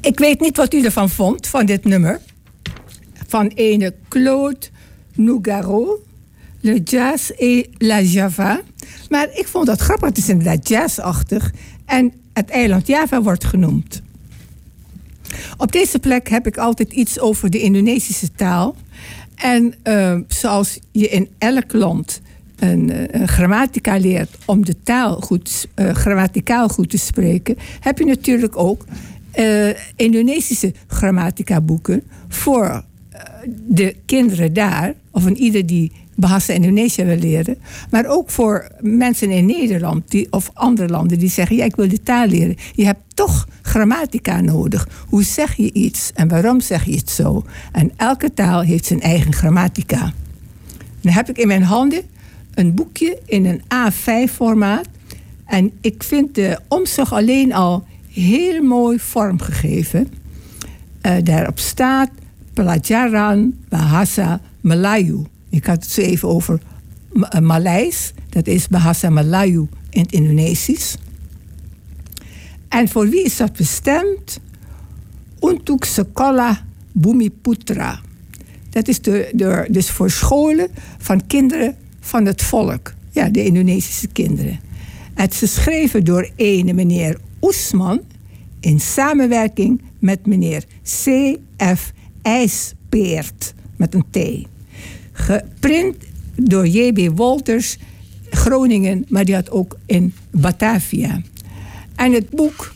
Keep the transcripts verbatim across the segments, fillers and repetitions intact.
Ik weet niet wat u ervan vond, van dit nummer. Van ene Claude Nougaro, Le Jazz et la Java. Maar ik vond dat grappig, het is inderdaad jazzachtig. En het eiland Java wordt genoemd. Op deze plek heb ik altijd iets over de Indonesische taal. En uh, zoals je in elk land een, een grammatica leert om de taal goed, uh, grammaticaal goed te spreken, heb je natuurlijk ook uh, Indonesische grammatica boeken voor uh, de kinderen daar, of een ieder die Bahasa Indonesia wil leren, maar ook voor mensen in Nederland die, of andere landen die zeggen, ja, ik wil de taal leren. Je hebt toch grammatica nodig. Hoe zeg je iets en waarom zeg je het zo? En elke taal heeft zijn eigen grammatica. Dan heb ik in mijn handen een boekje in een A vijf formaat. En ik vind de omslag alleen al heel mooi vormgegeven. Uh, daarop staat Pelajaran Bahasa Melayu. Ik had het zo even over Maleis. Dat is Bahasa Melayu in het Indonesisch. En voor wie is dat bestemd? Untuk Sekolah Bumiputra. Dat is de, de, dus voor scholen van kinderen van het volk. Ja, de Indonesische kinderen. Het is geschreven door ene meneer Oesman in samenwerking met meneer C F IJspeert met een T. Geprint door J B Wolters, Groningen, maar die had ook in Batavia. En het boek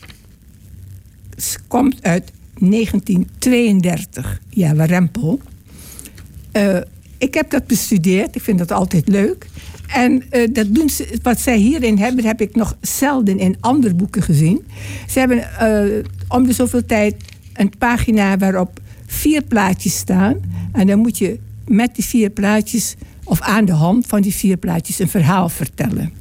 komt uit negentien tweeëndertig. Ja, Warempel. Uh, ik heb dat bestudeerd. Ik vind dat altijd leuk. En uh, dat doen ze, wat zij hierin hebben, heb ik nog zelden in andere boeken gezien. Ze hebben uh, om de zoveel tijd een pagina waarop vier plaatjes staan. En dan moet je met die vier plaatjes, of aan de hand van die vier plaatjes, een verhaal vertellen.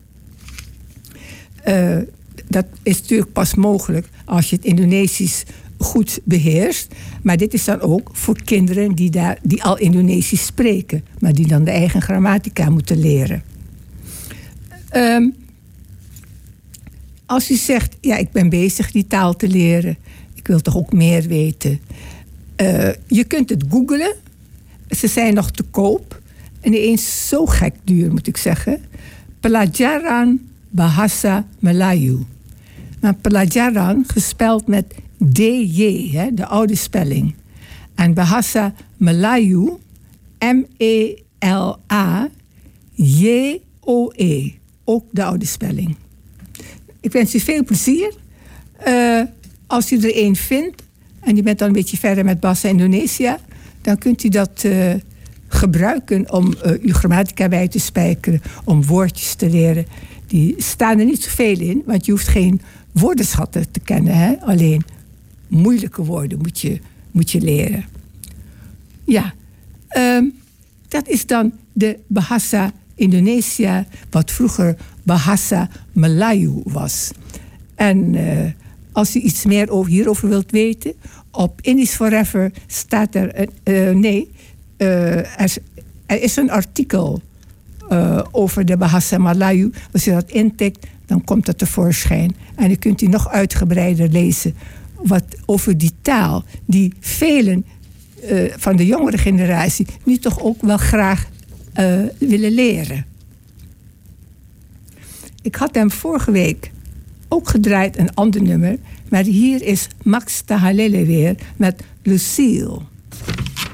Uh, dat is natuurlijk pas mogelijk als je het Indonesisch goed beheerst. Maar dit is dan ook voor kinderen die, daar, die al Indonesisch spreken, maar die dan de eigen grammatica moeten leren. Um, als u zegt, ja, ik ben bezig die taal te leren, ik wil toch ook meer weten. Uh, je kunt het googlen. Ze zijn nog te koop. En niet eens zo gek duur, moet ik zeggen. Pelajaran Bahasa Melayu. Maar Pelajaran gespeld met D J, hè, de oude spelling. En Bahasa Melayu, M E L A J O E. Ook de oude spelling. Ik wens u veel plezier. Uh, als u er een vindt, en u bent dan een beetje verder met Bahasa Indonesia, dan kunt u dat uh, gebruiken om uh, uw grammatica bij te spijkeren, om woordjes te leren. Die staan er niet zoveel in, want je hoeft geen woordenschatten te kennen. Hè? Alleen moeilijke woorden moet je, moet je leren. Ja, um, dat is dan de Bahasa Indonesia, wat vroeger Bahasa Melayu was. En uh, als u iets meer over, hierover wilt weten, op Indisch Forever staat er, uh, nee, uh, er, er is een artikel uh, over de Bahasa Melayu. Als je dat intikt, dan komt dat tevoorschijn. En dan kunt u nog uitgebreider lezen wat over die taal, die velen uh, van de jongere generatie nu toch ook wel graag uh, willen leren. Ik had hem vorige week ook gedraaid, een ander nummer. Maar hier is Max Tahalele weer met Lucille.